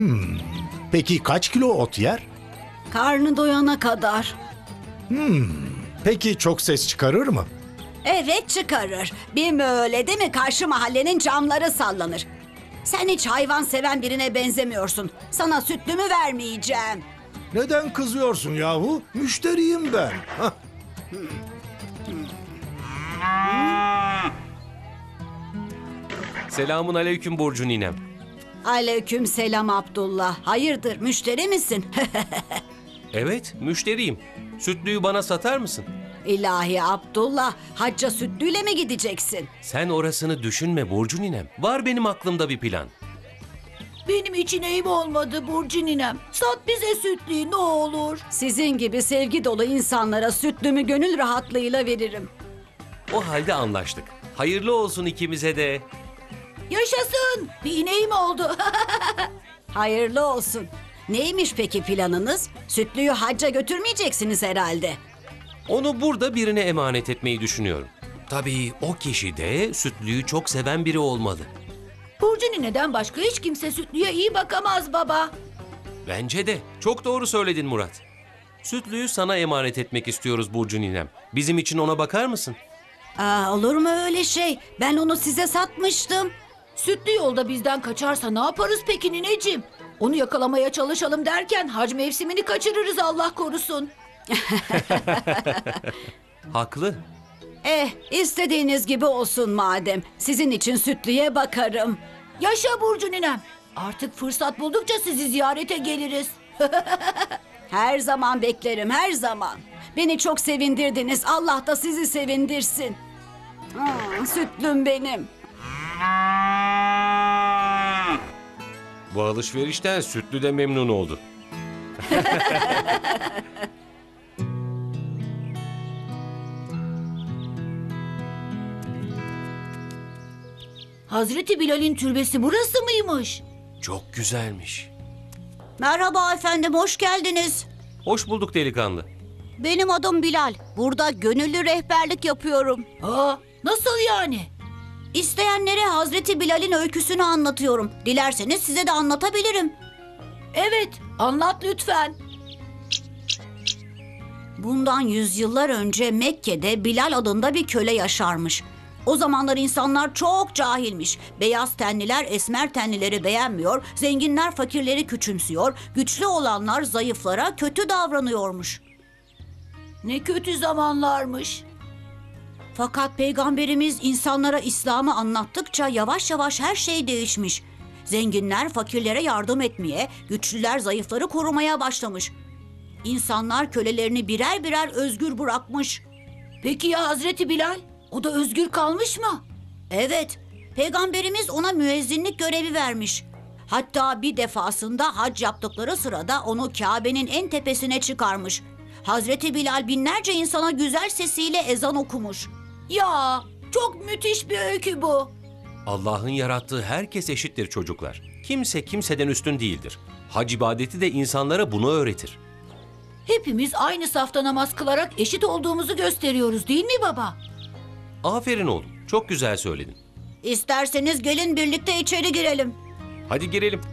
Peki kaç kilo ot yer? Karnı doyana kadar. Peki çok ses çıkarır mı? Evet çıkarır. Bir öyle değil mi karşı mahallenin camları sallanır. Sen hiç hayvan seven birine benzemiyorsun. Sana sütlümü vermeyeceğim. Neden kızıyorsun yahu? Müşteriyim ben. Hah. Selamun aleyküm Burcu ninem. Aleyküm selam Abdullah. Hayırdır müşteri misin? Evet, müşteriyim. Sütlüyü bana satar mısın? İlahi Abdullah, hacca sütlüyle mi gideceksin? Sen orasını düşünme Burcu ninem. Var benim aklımda bir plan. Benim için eyim olmadı Burcu ninem. Sat bize sütlüyü ne olur. Sizin gibi sevgi dolu insanlara sütlümü gönül rahatlığıyla veririm. O halde anlaştık. Hayırlı olsun ikimize de. Yaşasın. Bir ineğim oldu. Hayırlı olsun. Neymiş peki planınız? Sütlüyü hacca götürmeyeceksiniz herhalde. Onu burada birine emanet etmeyi düşünüyorum. Tabii o kişi de sütlüyü çok seven biri olmalı. Burcu nineden başka hiç kimse sütlüye iyi bakamaz baba. Bence de. Çok doğru söyledin Murat. Sütlüyü sana emanet etmek istiyoruz Burcu ninem. Bizim için ona bakar mısın? Olur mu öyle şey? Ben onu size satmıştım. Sütlü yolda bizden kaçarsa ne yaparız peki nineciğim? Onu yakalamaya çalışalım derken hac mevsimini kaçırırız Allah korusun. Haklı. İstediğiniz gibi olsun madem. Sizin için sütlüye bakarım. Yaşa Burcu ninem. Artık fırsat buldukça sizi ziyarete geliriz. Her zaman beklerim, her zaman. Beni çok sevindirdiniz. Allah da sizi sevindirsin. Sütlüm benim. Bu alışverişten sütlü de memnun oldu. Hazreti Bilal'in türbesi burası mıymış? Çok güzelmiş. Merhaba efendim, hoş geldiniz. Hoş bulduk delikanlı. Benim adım Bilal. Burada gönüllü rehberlik yapıyorum. Nasıl yani? İsteyenlere Hazreti Bilal'in öyküsünü anlatıyorum. Dilerseniz size de anlatabilirim. Evet, anlat lütfen. Bundan yüzyıllar önce Mekke'de Bilal adında bir köle yaşarmış. O zamanlar insanlar çok cahilmiş. Beyaz tenliler esmer tenlileri beğenmiyor, zenginler fakirleri küçümsüyor, güçlü olanlar zayıflara kötü davranıyormuş. Ne kötü zamanlarmış. Fakat Peygamberimiz insanlara İslam'ı anlattıkça yavaş yavaş her şey değişmiş. Zenginler fakirlere yardım etmeye, güçlüler zayıfları korumaya başlamış. İnsanlar kölelerini birer birer özgür bırakmış. Peki ya Hazreti Bilal? O da özgür kalmış mı? Evet, Peygamberimiz ona müezzinlik görevi vermiş. Hatta bir defasında hac yaptıkları sırada onu Kabe'nin en tepesine çıkarmış. Hazreti Bilal binlerce insana güzel sesiyle ezan okumuş. Ya, çok müthiş bir öykü bu. Allah'ın yarattığı herkes eşittir çocuklar. Kimse kimseden üstün değildir. Hac ibadeti de insanlara bunu öğretir. Hepimiz aynı safta namaz kılarak eşit olduğumuzu gösteriyoruz değil mi baba? Aferin oğlum. Çok güzel söyledin. İsterseniz gelin birlikte içeri girelim. Hadi girelim.